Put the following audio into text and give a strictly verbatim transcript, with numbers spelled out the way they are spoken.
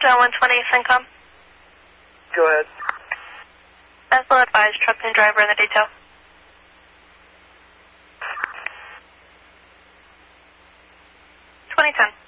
Dial one twenty, Syncom. Go ahead. As will advise, truck and driver in the detail. twenty ten.